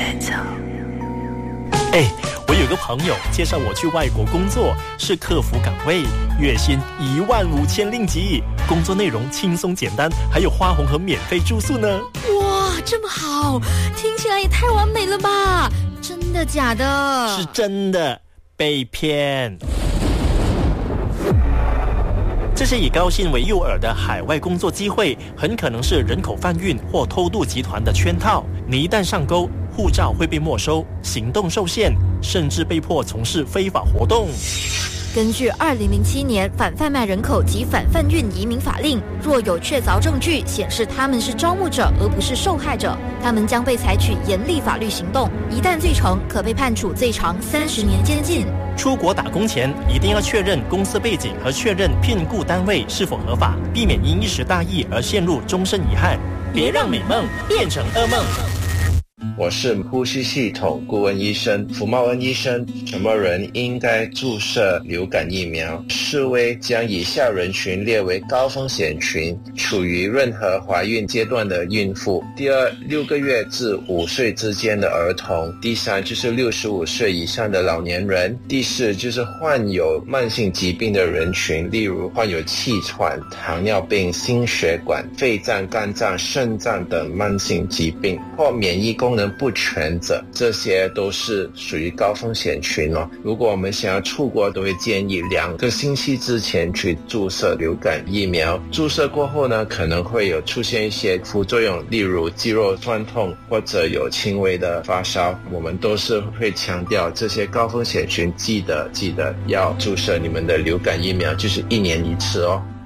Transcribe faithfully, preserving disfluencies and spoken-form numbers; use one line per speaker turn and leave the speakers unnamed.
哎，我有个朋友介绍我去外国工作，是客服岗位，月薪一万五千令吉，工作内容轻松简单，还有花红和免费住宿呢。
哇，这么好，听起来也太完美了吧？真的假的？
是真的，被骗。这些以高薪为诱饵的海外工作机会，很可能是人口贩运或偷渡集团的圈套。你一旦上钩，护照会被没收，行动受限，甚至被迫从事非法活动。
根据二零零七年反贩卖人口及反贩运移民法令，若有确凿证据显示他们是招募者而不是受害者，他们将被采取严厉法律行动，一旦罪成，可被判处最长三十年监禁。
出国打工前一定要确认公司背景和确认聘雇单位是否合法，避免因一时大意而陷入终身遗憾。别让美梦变成噩梦。
我是呼吸系统顾问医生福茂恩医生。什么人应该注射流感疫苗？世卫将以下人群列为高风险群：处于任何怀孕阶段的孕妇；第二，六个月至五岁之间的儿童；第三，就是六十五岁以上的老年人；第四，就是患有慢性疾病的人群，例如患有气喘、糖尿病、心血管、肺脏、肝脏、肾脏等慢性疾病，或免疫功能不全者，这些都是属于高风险群哦。如果我们想要出国，都会建议两个星期之前去注射流感疫苗。注射过后呢，可能会有出现一些副作用，例如肌肉酸痛或者有轻微的发烧。我们都是会强调这些高风险群，记得记得要注射你们的流感疫苗，就是一年一次哦。